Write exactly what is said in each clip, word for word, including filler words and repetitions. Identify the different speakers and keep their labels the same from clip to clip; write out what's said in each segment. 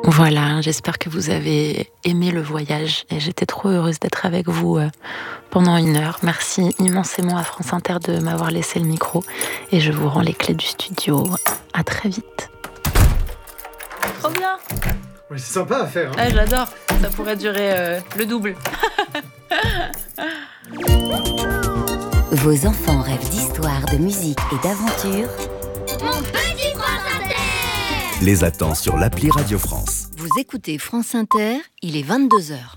Speaker 1: Voilà, j'espère que vous avez aimé le voyage et j'étais trop heureuse d'être avec vous euh, pendant une heure. Merci immensément à France Inter de m'avoir laissé le micro et je vous rends les clés du studio. À très vite.
Speaker 2: Trop bien.
Speaker 3: Oui, c'est sympa à faire. Hein.
Speaker 2: Ah, j'adore. Ça pourrait durer euh, le double.
Speaker 4: Vos enfants rêvent d'histoire, de musique et d'aventure.
Speaker 5: Mon petit France Inter.
Speaker 6: Les attend sur l'appli Radio France.
Speaker 4: Vous écoutez France Inter, il est vingt-deux heures.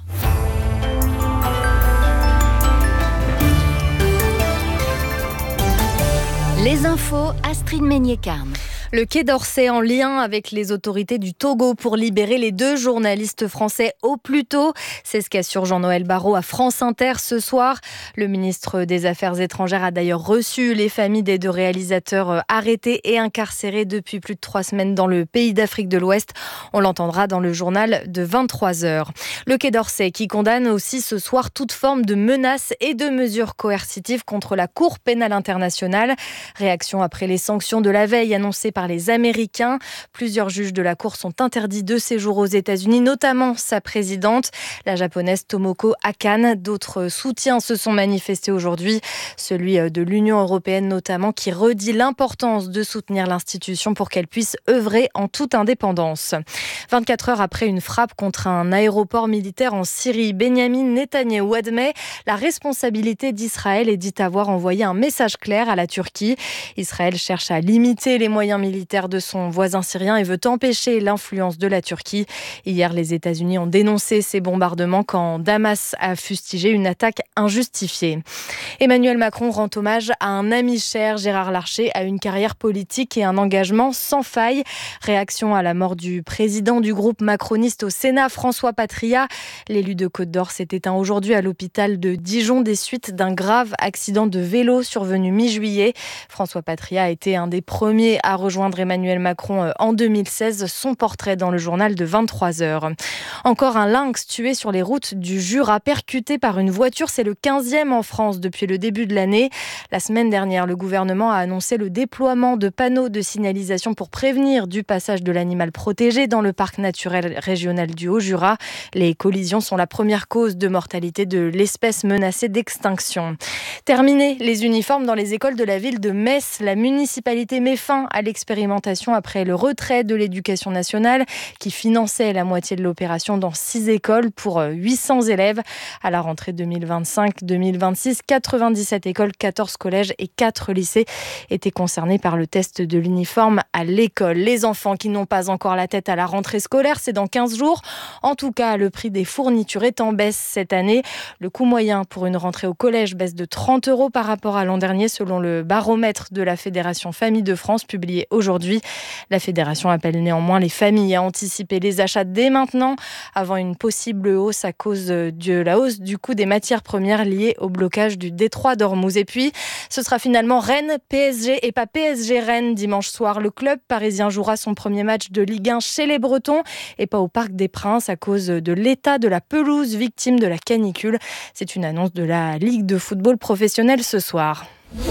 Speaker 4: Les infos, Astrid Meignet-Carne.
Speaker 7: Le Quai d'Orsay en lien avec les autorités du Togo pour libérer les deux journalistes français au plus tôt. C'est ce qu'assure Jean-Noël Barrot à France Inter ce soir. Le ministre des Affaires étrangères a d'ailleurs reçu les familles des deux réalisateurs arrêtés et incarcérés depuis plus de trois semaines dans le pays d'Afrique de l'Ouest. On l'entendra dans le journal de vingt-trois heures. Le Quai d'Orsay qui condamne aussi ce soir toute forme de menaces et de mesures coercitives contre la Cour pénale internationale. Réaction après les sanctions de la veille annoncées par les Américains. Plusieurs juges de la Cour sont interdits de séjour aux États-Unis, notamment sa présidente, la japonaise Tomoko Akane. D'autres soutiens se sont manifestés aujourd'hui, celui de l'Union européenne notamment, qui redit l'importance de soutenir l'institution pour qu'elle puisse œuvrer en toute indépendance. vingt-quatre heures après une frappe contre un aéroport militaire en Syrie, Benyamin Netanyahou admet la responsabilité d'Israël et dit avoir envoyé un message clair à la Turquie. Israël cherche à limiter les moyens militaires de son voisin syrien et veut empêcher l'influence de la Turquie. Hier, les États-Unis ont dénoncé ces bombardements quand Damas a fustigé une attaque injustifiée. Emmanuel Macron rend hommage à un ami cher, Gérard Larcher, à une carrière politique et un engagement sans faille. Réaction à la mort du président du groupe macroniste au Sénat, François Patriat. L'élu de Côte-d'Or s'est éteint aujourd'hui à l'hôpital de Dijon des suites d'un grave accident de vélo survenu mi-juillet. François Patriat a été un des premiers à rejoindre Emmanuel Macron en deux mille seize, son portrait dans le journal de vingt-trois heures. Encore un lynx tué sur les routes du Jura, percuté par une voiture. C'est le quinzième en France depuis le début de l'année. La semaine dernière, le gouvernement a annoncé le déploiement de panneaux de signalisation pour prévenir du passage de l'animal protégé dans le parc naturel régional du Haut-Jura. Les collisions sont la première cause de mortalité de l'espèce menacée d'extinction. Terminé les uniformes dans les écoles de la ville de Metz. La municipalité met fin à l'expérimentation après le retrait de l'éducation nationale qui finançait la moitié de l'opération dans six écoles pour huit cents élèves. À la rentrée deux mille vingt-cinq deux mille vingt-six, quatre-vingt-dix-sept écoles, quatorze collèges et quatre lycées étaient concernés par le test de l'uniforme à l'école. Les enfants qui n'ont pas encore la tête à la rentrée scolaire, c'est dans quinze jours. En tout cas, le prix des fournitures est en baisse cette année. Le coût moyen pour une rentrée au collège baisse de trente euros par rapport à l'an dernier selon le baromètre de la Fédération Famille de France publié aujourd'hui. La fédération appelle néanmoins les familles à anticiper les achats dès maintenant, avant une possible hausse à cause de la hausse du coût des matières premières liées au blocage du détroit d'Ormuz. Et puis, ce sera finalement Rennes-P S G et pas P S G-Rennes dimanche soir. Le club parisien jouera son premier match de Ligue un chez les Bretons et pas au Parc des Princes à cause de l'état de la pelouse victime de la canicule. C'est une annonce de la Ligue de football professionnel ce soir.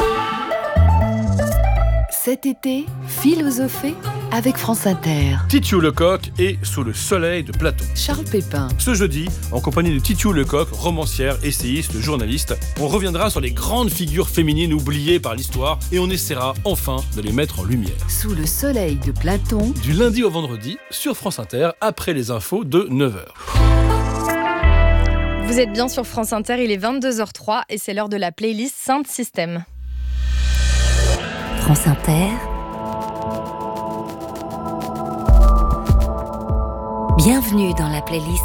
Speaker 4: Cet été, philosophez avec France Inter.
Speaker 8: Titiou Lecoq est sous le soleil de Platon.
Speaker 4: Charles Pépin.
Speaker 8: Ce jeudi, en compagnie de Titiou Lecoq, romancière, essayiste, journaliste, on reviendra sur les grandes figures féminines oubliées par l'histoire et on essaiera enfin de les mettre en lumière.
Speaker 4: Sous le soleil de Platon.
Speaker 8: Du lundi au vendredi, sur France Inter, après les infos de neuf heures.
Speaker 7: Vous êtes bien sur France Inter, il est vingt-deux heures trois et c'est l'heure de la playlist Sound System.
Speaker 4: France Inter. Bienvenue dans la playlist